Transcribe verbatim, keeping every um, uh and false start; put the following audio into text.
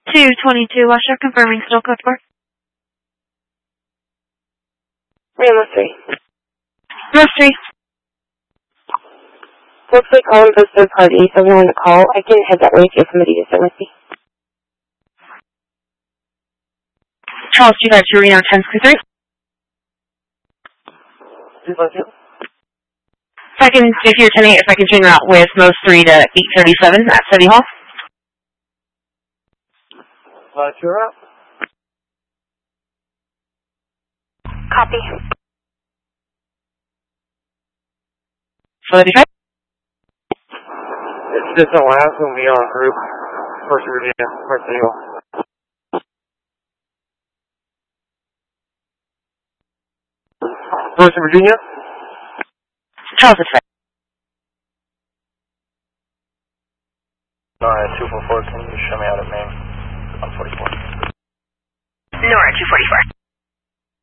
two twenty-two Western, confirming still code four. Ramos three. Ramos three. Looks like calling for third party, so we want to call. I can head that way if you have somebody to sit with me. Charles two five two, Reno ten sixty-three. two five two. Second, if you're ten eight, if I can change route with most three to eight thirty-seven at City Hall. Uh, sure up. Copy. thirty-five. It's just a last when we are in group. First Virginia, first City Hall. First Virginia? Charles is right. Alright, two four four, can you show me out at Main? one forty-four. Nora two forty-four.